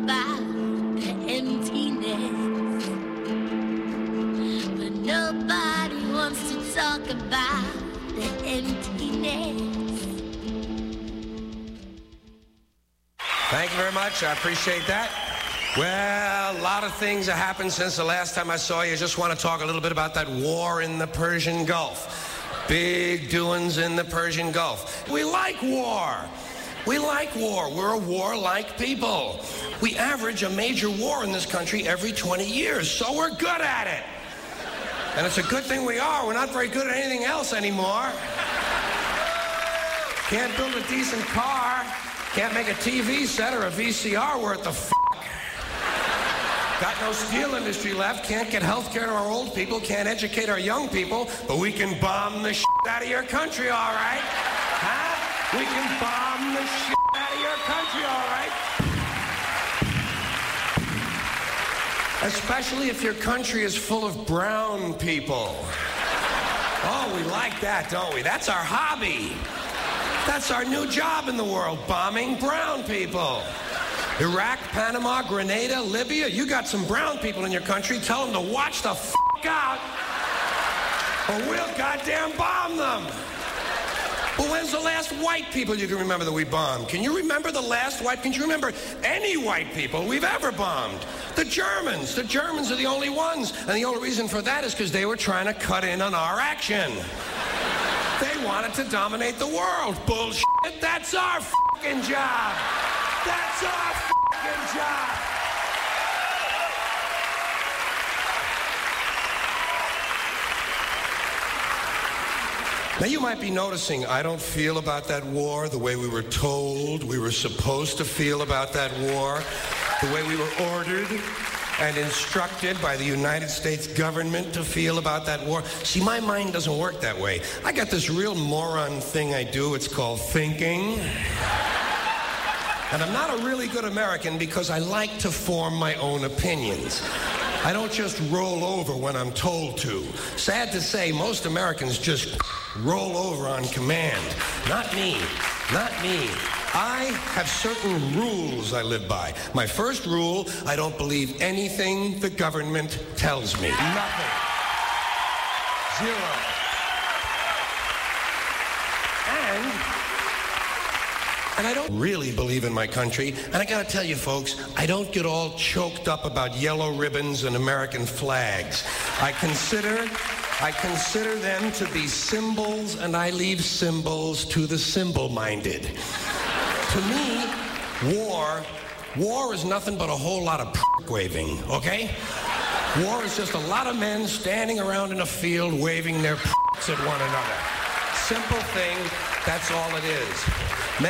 about the emptiness, but nobody wants to talk about the emptiness. Thank you very much. I appreciate that. Well, a lot of things have happened since the last time I saw you. I just want to talk a little bit about that war in the Persian Gulf. Big doings in the Persian Gulf. We like war. We like war. We're a war-like people. We average a major war in this country every 20 years, so we're good at it. And it's a good thing we are. We're not very good at anything else anymore. Can't build a decent car. Can't make a TV set or a VCR worth the f***. Got no steel industry left. Can't get health care to our old people. Can't educate our young people. But we can bomb the shit out of your country, all right? Huh? We can bomb the shit out of your country, all right? Especially if your country is full of brown people. Oh, we like that, don't we? That's our hobby. That's our new job in the world, bombing brown people. Iraq, Panama, Grenada, Libya, you got some brown people in your country. Tell them to watch the f*** out, or we'll goddamn bomb them. But when's the last white people you can remember that we bombed? Can you remember the last white? Can you remember any white people we've ever bombed? The Germans. The Germans are the only ones. And the only reason for that is because they were trying to cut in on our action. They wanted to dominate the world. Bullshit. That's our f***ing job. That's our f***ing job. Now, you might be noticing I don't feel about that war the way we were told we were supposed to feel about that war, the way we were ordered and instructed by the United States government to feel about that war. See, my mind doesn't work that way. I got this real moron thing I do. It's called thinking. And I'm not a really good American because I like to form my own opinions. I don't just roll over when I'm told to. Sad to say, most Americans just roll over on command. Not me. Not me. I have certain rules I live by. My first rule, I don't believe anything the government tells me. Nothing. Zero. And I don't really believe in my country. And I gotta tell you, folks, I don't get all choked up about yellow ribbons and American flags. I consider them to be symbols, and I leave symbols to the symbol-minded. To me, war is nothing but a whole lot of waving, okay? War is just a lot of men standing around in a field waving their at one another. Simple thing, that's all it is.